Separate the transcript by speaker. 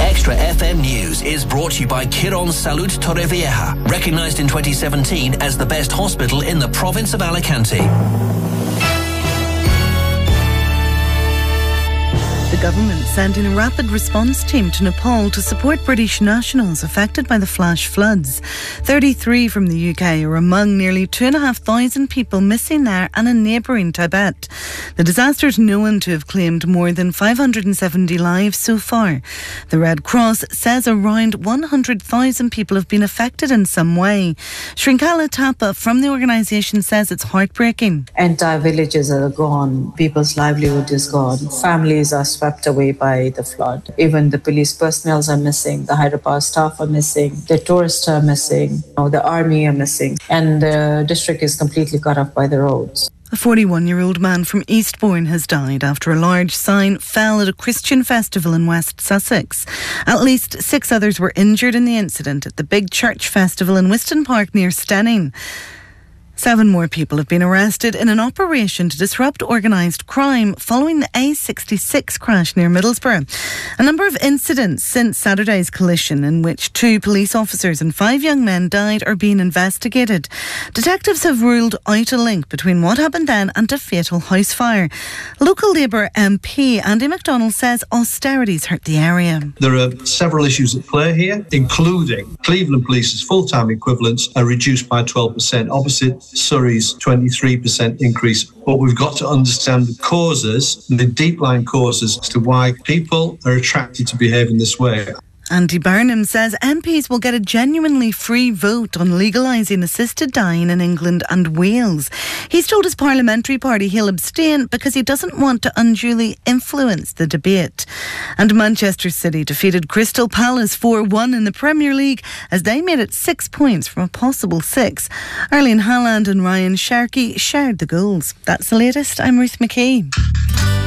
Speaker 1: Extra FM News is brought to you by Quirón Salud Torrevieja, recognised in 2017 as the best hospital in the province of Alicante.
Speaker 2: The government sending a rapid response team to Nepal to support British nationals affected by the flash floods. 33 from the UK are among nearly 2,500 people missing there and in neighbouring Tibet. The disaster is known to have claimed more than 570 lives so far. The Red Cross says around 100,000 people have been affected in some way. Shrinkala Thapa from the organisation says it's heartbreaking.
Speaker 3: Entire villages are gone. People's livelihood is gone. Families are swept away by the flood. Even the police personnel are missing. The hydropower staff are missing. The tourists are missing. The army are missing. And the district is completely cut off by the roads.
Speaker 2: A 41-year-old man from Eastbourne has died after a large sign fell at a Christian festival in West Sussex. At least 6 others were injured in the incident at the Big Church Festival in Whiston Park near Steyning. 7 more people have been arrested in an operation to disrupt organised crime following the A66 crash near Middlesbrough. A number of incidents since Saturday's collision in which 2 police officers and 5 young men died are being investigated. Detectives have ruled out a link between what happened then and a fatal house fire. Local Labour MP Andy MacDonald says austerities hurt the area.
Speaker 4: There are several issues at play here, including Cleveland Police's full-time equivalents are reduced by 12%, opposite Surrey's 23% increase. But we've got to understand the causes, the deep-lying causes as to why people are attracted to behave in this way.
Speaker 2: Andy Burnham says MPs will get a genuinely free vote on legalising assisted dying in England and Wales. He's told his parliamentary party he'll abstain because he doesn't want to unduly influence the debate. And Manchester City defeated Crystal Palace 4-1 in the Premier League as they made it 6 points from a possible 6. Erling Haaland and Ryan Sharkey shared the goals. That's the latest. I'm Ruth McKee.